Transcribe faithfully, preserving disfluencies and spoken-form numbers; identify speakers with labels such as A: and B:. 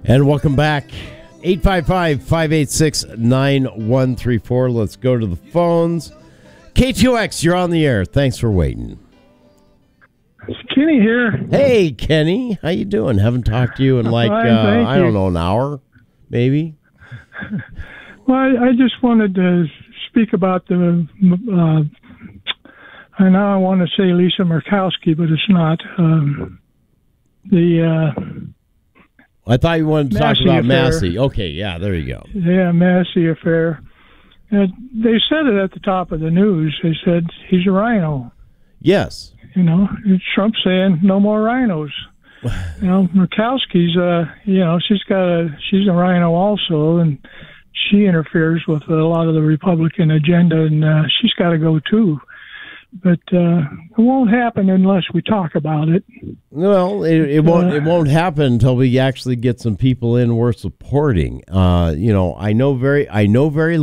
A: And welcome back. eight five five, five eight six, nine one three four. Let's go to the phones. K T O X, you're on the air. Thanks for waiting.
B: It's Kenny here.
A: Hey, Kenny. How you doing? Haven't talked to you in like,
B: Fine,
A: uh, I
B: you.
A: don't know, an hour, maybe?
B: Well, I, I just wanted to speak about the, uh, I know I want to say Lisa Murkowski, but it's not. Um, the... Uh,
A: I thought you wanted to
B: Massey
A: talk about
B: affair.
A: Massey. Okay, yeah, there you go.
B: Yeah, Massey affair. And they said it at the top of the news. They said he's a rhino.
A: Yes.
B: You know, Trump saying no more rhinos. You know, Murkowski's, uh, you know, she's got a, she's a rhino also, and she interferes with a lot of the Republican agenda, and uh, she's got to go too. But uh, it won't happen unless we talk about it.
A: Well, it, it won't.
B: Uh,
A: It won't happen until we actually get some people in we're supporting. Uh, you know, I know very. I know very